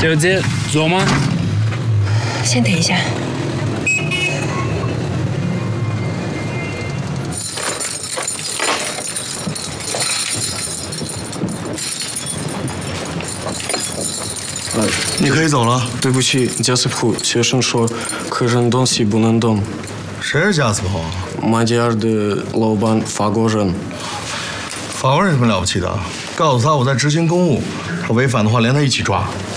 小姐，坐吗？ 先等一下。 你可以走了。 对不起，贾斯普先生说，客人东西不能动。 谁是贾斯普？ 麦吉尔的老板，法国人。 法国人有什么了不起的？告诉他我在执行公务，他违反的话连他一起抓。